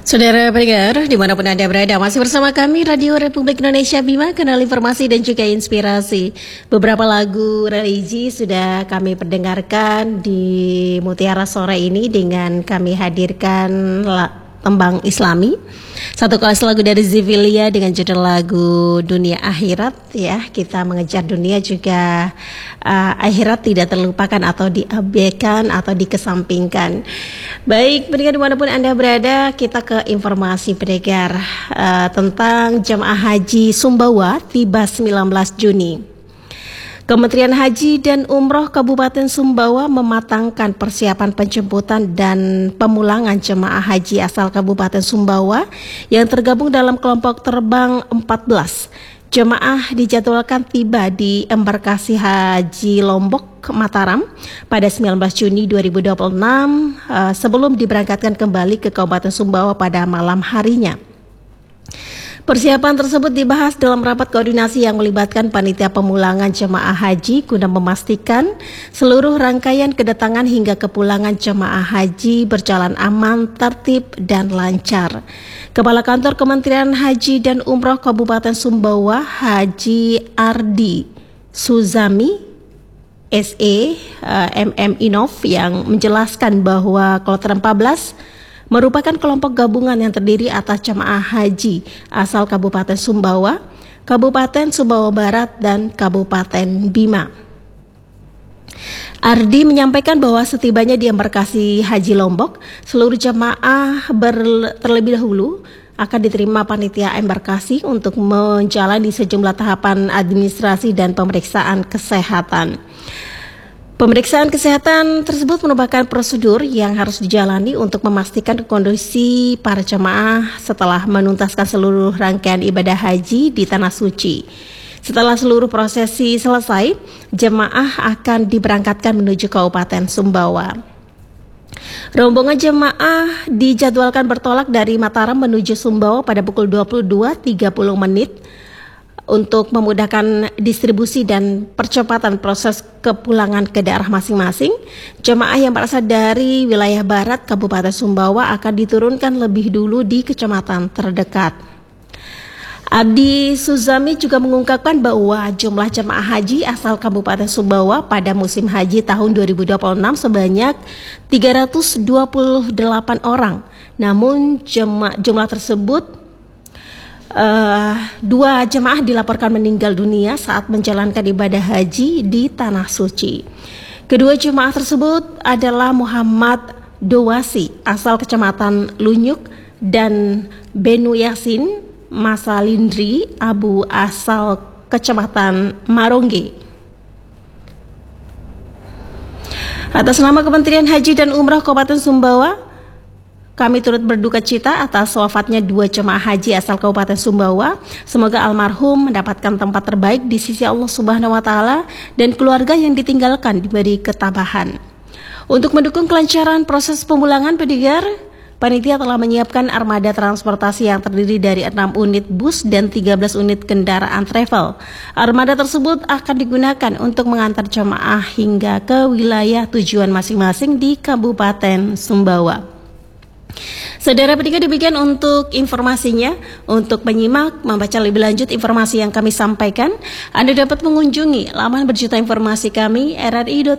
Saudara pendengar, dimanapun Anda berada, masih bersama kami Radio Republik Indonesia Bima, kanal informasi dan juga inspirasi. Beberapa lagu religi sudah kami perdengarkan di Mutiara Sore ini dengan kami hadirkan tembang Islami. Satu kelas lagu dari Zivilia dengan judul lagu Dunia Akhirat, ya. Kita mengejar dunia juga akhirat tidak terlupakan atau diabaikan atau dikesampingkan. Baik, pendengar dimanapun Anda berada, kita ke informasi pendengar tentang jemaah haji Sumbawa tiba 19 Juni. Kementerian Haji dan Umroh Kabupaten Sumbawa mematangkan persiapan penjemputan dan pemulangan jemaah haji asal Kabupaten Sumbawa yang tergabung dalam kelompok terbang 14. Jemaah dijadwalkan tiba di embarkasi Haji Lombok, Mataram pada 19 Juni 2026 sebelum diberangkatkan kembali ke Kabupaten Sumbawa pada malam harinya. Persiapan tersebut dibahas dalam rapat koordinasi yang melibatkan panitia pemulangan jemaah haji guna memastikan seluruh rangkaian kedatangan hingga kepulangan jemaah haji berjalan aman, tertib, dan lancar. Kepala Kantor Kementerian Haji dan Umroh Kabupaten Sumbawa, Haji Ardi Suzami SE MM Inov, yang menjelaskan bahwa Kloter 14 merupakan kelompok gabungan yang terdiri atas jemaah haji asal Kabupaten Sumbawa, Kabupaten Sumbawa Barat, dan Kabupaten Bima. Ardi menyampaikan bahwa setibanya di embarkasi Haji Lombok, seluruh jemaah terlebih dahulu akan diterima panitia embarkasi untuk menjalani sejumlah tahapan administrasi dan pemeriksaan kesehatan. Pemeriksaan kesehatan tersebut merupakan prosedur yang harus dijalani untuk memastikan kondisi para jemaah setelah menuntaskan seluruh rangkaian ibadah haji di Tanah Suci. Setelah seluruh prosesi selesai, jemaah akan diberangkatkan menuju Kabupaten Sumbawa. Rombongan jemaah dijadwalkan bertolak dari Mataram menuju Sumbawa pada pukul 22.30 untuk memudahkan distribusi dan percepatan proses kepulangan ke daerah masing-masing. Jemaah yang berasal dari wilayah barat Kabupaten Sumbawa akan diturunkan lebih dulu di kecamatan terdekat. Abdi Suzami juga mengungkapkan bahwa jumlah jemaah haji asal Kabupaten Sumbawa pada musim haji tahun 2026 sebanyak 328 orang. Namun jumlah tersebut dua jemaah dilaporkan meninggal dunia saat menjalankan ibadah haji di Tanah Suci. Kedua jemaah tersebut adalah Muhammad Dowasi asal Kecamatan Lunyuk dan Benu Yasin Masalindri Abu asal Kecamatan Marongge. Atas nama Kementerian Haji dan Umroh Kabupaten Sumbawa, kami turut berduka cita atas wafatnya dua jemaah haji asal Kabupaten Sumbawa. Semoga almarhum mendapatkan tempat terbaik di sisi Allah Subhanahu wa Ta'ala dan keluarga yang ditinggalkan diberi ketabahan. Untuk mendukung kelancaran proses pemulangan pendengar, panitia telah menyiapkan armada transportasi yang terdiri dari 6 unit bus dan 13 unit kendaraan travel. Armada tersebut akan digunakan untuk mengantar jemaah hingga ke wilayah tujuan masing-masing di Kabupaten Sumbawa. Saudara pendengar, demikian untuk informasinya. Untuk menyimak, membaca lebih lanjut informasi yang kami sampaikan, Anda dapat mengunjungi laman berjuta informasi kami, rri.co.id.